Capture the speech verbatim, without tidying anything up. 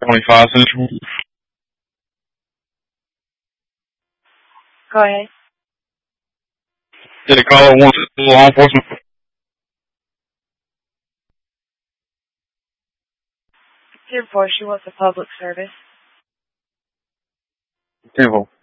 twenty-five Central. Go ahead. Did a caller want law enforcement? ten four, she wants a public service. ten four.